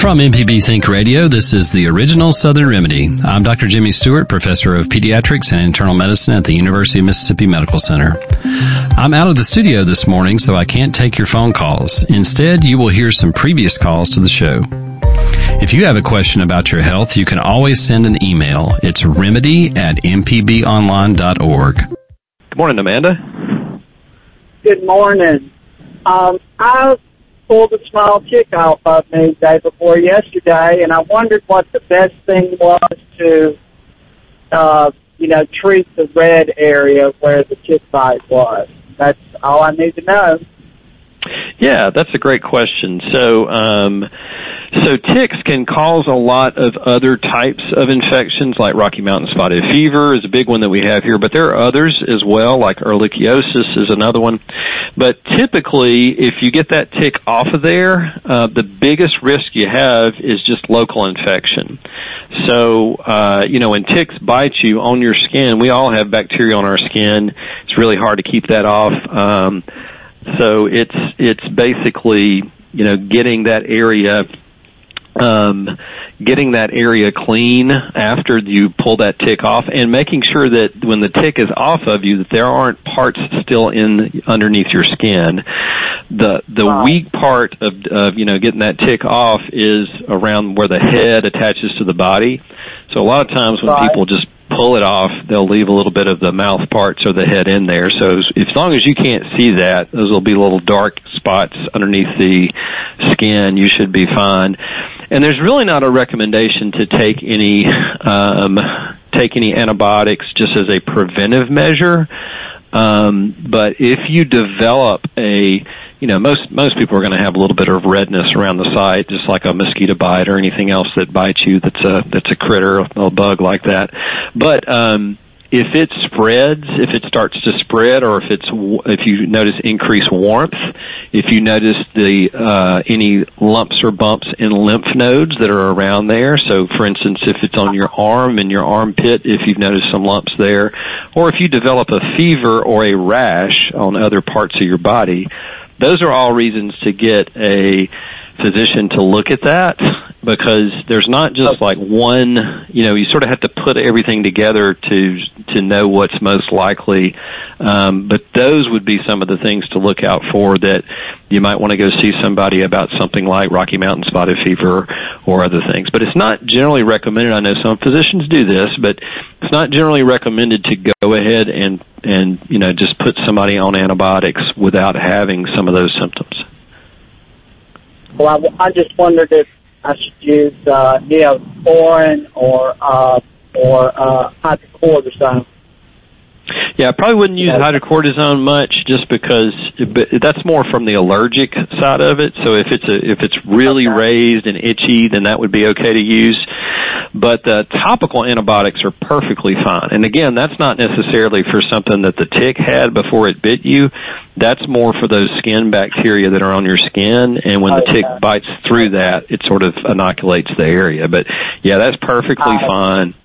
From MPB Think Radio, this is the Original Southern Remedy. I'm Dr. Jimmy Stewart, professor of pediatrics and internal medicine at the University of Mississippi Medical Center. I'm out of the studio this morning, so I can't take your phone calls. Instead, you will hear some previous calls to the show. If you have a question about your health, you can always send an email. It's remedy@mpbonline.org. Good morning, Amanda. Good morning. I pulled a small tick off of me the day before yesterday, and I wondered what the best thing was to, treat the red area where the tick bite was. That's all I need to know. Yeah, that's a great question. So ticks can cause a lot of other types of infections, like Rocky Mountain spotted fever is a big one that we have here, but there are others as well, like ehrlichiosis is another one. But typically, if you get that tick off of there, the biggest risk you have is just local infection. So, when ticks bite you on your skin, we all have bacteria on our skin. It's really hard to keep that off. So it's basically, getting that area clean after you pull that tick off, and making sure that when the tick is off of you, that there aren't parts still underneath your skin. The weak part of getting that tick off is around where the head attaches to the body. So a lot of times when people just pull it off, they'll leave a little bit of the mouth parts or the head in there. So as long as you can't see that, those will be little dark spots underneath the skin. You should be fine. And there's really not a recommendation to take any antibiotics just as a preventive measure. But if you develop most people are going to have a little bit of redness around the site, just like a mosquito bite or anything else that bites you that's a critter, a little bug like that. But if it spreads, if it starts to spread, or if you notice increased warmth, if you notice any lumps or bumps in lymph nodes that are around there, so for instance, if it's on your arm and your armpit, if you've noticed some lumps there, or if you develop a fever or a rash on other parts of your body, those are all reasons to get a physician to look at that, because there's not just like one, you sort of have to put everything together to know what's most likely. But those would be some of the things to look out for, that you might want to go see somebody about something like Rocky Mountain spotted fever or other things. But it's not generally recommended. I know some physicians do this, but it's not generally recommended to go ahead and just put somebody on antibiotics without having some of those symptoms. Well, I just wondered if I should use Neosporin or hydrocortisone. Yeah, I probably wouldn't use hydrocortisone much, just because that's more from the allergic side of it. So if it's really raised and itchy, then that would be okay to use. But the topical antibiotics are perfectly fine. And again, that's not necessarily for something that the tick had before it bit you. That's more for those skin bacteria that are on your skin. And when the tick bites through that, it sort of inoculates the area. But yeah, that's perfectly fine.